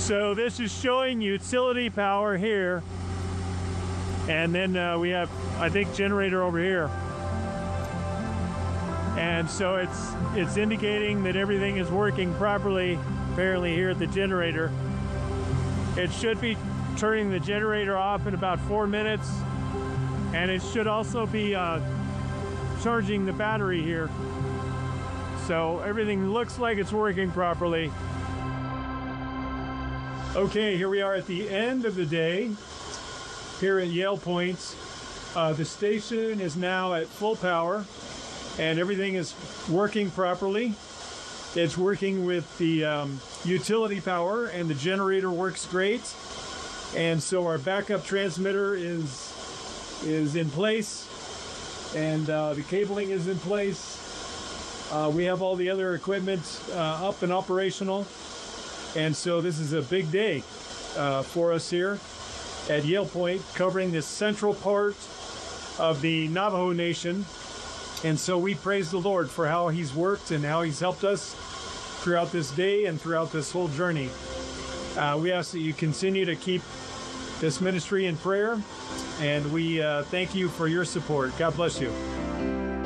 So this is showing utility power here, and then we have, I think, generator over here. And so it's indicating that everything is working properly, apparently here at the generator. It should be turning the generator off in about 4 minutes, and it should also be charging the battery here. So everything looks like it's working properly. Okay, here we are at the end of the day here at Yale Point. The station is now at full power and everything is working properly. It's working with the utility power, and the generator works great. And so our backup transmitter is in place, and the cabling is in place. We have all the other equipment up and operational. And so this is a big day for us here at Yale Point, covering this central part of the Navajo Nation. And so we praise the Lord for how he's worked and how he's helped us throughout this day and throughout this whole journey. We ask that you continue to keep this ministry in prayer, and we thank you for your support. God bless you.